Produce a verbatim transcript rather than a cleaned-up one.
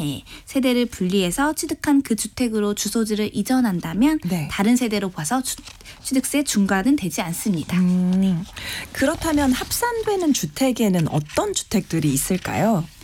내에 세대를 분리해서 취득한 그 주택으로 주소지를 이전한다면 네. 다른 세대로 봐서 주, 취득세 중과는 되지 않습니다. 음, 그렇다면 합산되는 주택에는 어떤 주택들이 있을까요?